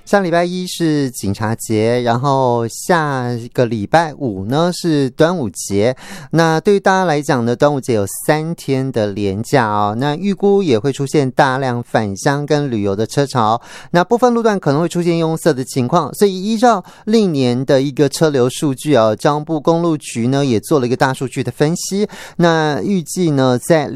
下礼拜一是警察节，然后下个礼拜五呢是端午节。那对于大家来讲呢，端午节有3天的连假哦。那预估也会出现大量返乡跟旅游的车潮，那部分路段可能会出现拥塞的情况，所以依照历年的一个车流数据啊，交通部公路局呢也做了一个大数据的分析。那预计呢在